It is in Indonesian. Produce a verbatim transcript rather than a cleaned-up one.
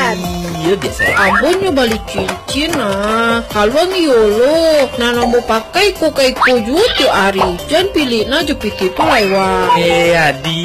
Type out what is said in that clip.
Iya biasa. Abon nyo balik cincin ah. Kalwang yolo. Nana mau pakai ko kay ko juto ari. Jan pilih na jepit itu lewat. Eh, Adi.